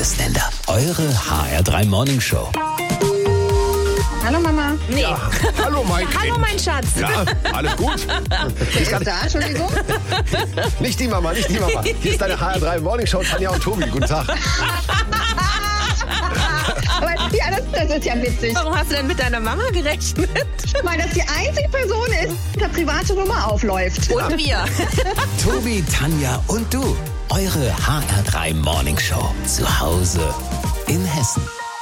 Bundesländer. Eure HR3 Morning Show. Hallo Mama. Nee. Ja, hallo mein Kind. Hallo mein Schatz. Ja, alles gut? Wer ist da? Entschuldigung. Nicht die Mama, nicht die Mama. Hier ist deine HR3 Morning Show, Tanja und Tobi. Guten Tag. Aber ja, das ist ja witzig. Warum hast du denn mit deiner Mama gerechnet? Weil das die einzige Person ist, die eine private Nummer aufläuft. Und wir. Tobi, Tanja und du. Eure HR3 Morning Show. Zu Hause in Hessen.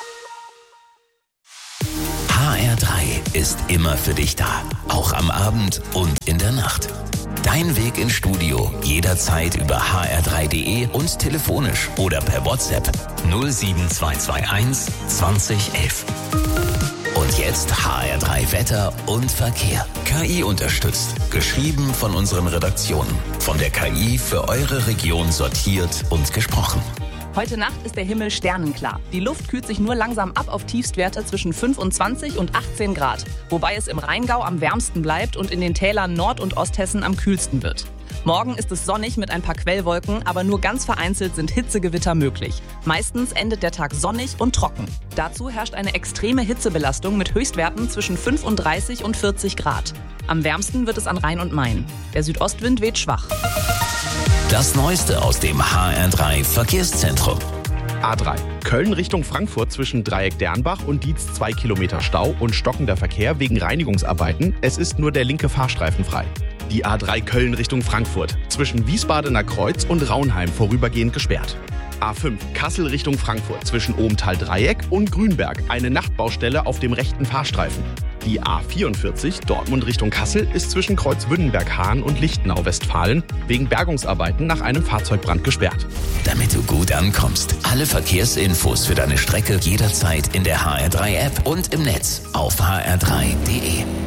HR3 ist immer für dich da. Auch am Abend und in der Nacht. Dein Weg ins Studio jederzeit über hr3.de und telefonisch oder per WhatsApp 07221 2011. Und jetzt HR3 Wetter und Verkehr. KI unterstützt. Geschrieben von unseren Redaktionen. Von der KI für eure Region sortiert und gesprochen. Heute Nacht ist der Himmel sternenklar. Die Luft kühlt sich nur langsam ab auf Tiefstwerte zwischen 25 und 18 Grad. Wobei es im Rheingau am wärmsten bleibt und in den Tälern Nord- und Osthessen am kühlsten wird. Morgen ist es sonnig mit ein paar Quellwolken, aber nur ganz vereinzelt sind Hitzegewitter möglich. Meistens endet der Tag sonnig und trocken. Dazu herrscht eine extreme Hitzebelastung mit Höchstwerten zwischen 35 und 40 Grad. Am wärmsten wird es an Rhein und Main. Der Südostwind weht schwach. Das Neueste aus dem HR3 Verkehrszentrum. A3. Köln Richtung Frankfurt zwischen Dreieck Dernbach und Dietz 2 Kilometer Stau und stockender Verkehr wegen Reinigungsarbeiten. Es ist nur der linke Fahrstreifen frei. Die A3 Köln Richtung Frankfurt zwischen Wiesbadener Kreuz und Raunheim vorübergehend gesperrt. A5 Kassel Richtung Frankfurt zwischen Obenthal-Dreieck und Grünberg eine Nachtbaustelle auf dem rechten Fahrstreifen. Die A44 Dortmund Richtung Kassel ist zwischen Kreuzwünnenberg-Hahn und Lichtenau Westfalen wegen Bergungsarbeiten nach einem Fahrzeugbrand gesperrt. Damit du gut ankommst. Alle Verkehrsinfos für deine Strecke jederzeit in der HR3 App und im Netz auf hr3.de.